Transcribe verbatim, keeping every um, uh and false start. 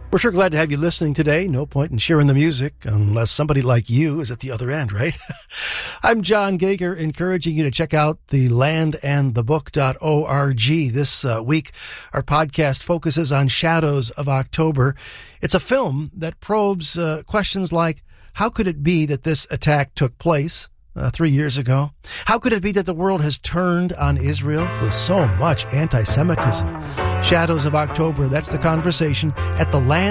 We're sure glad to have you listening today. No point in sharing the music unless somebody like you is at the other end, right? I'm John Gager, encouraging you to check out the land and the book dot org. This uh, week, our podcast focuses on Shadows of October. It's a film that probes uh, questions like, how could it be that this attack took place uh, three years ago? How could it be that the world has turned on Israel with so much anti-Semitism? Shadows of October, that's the conversation at the land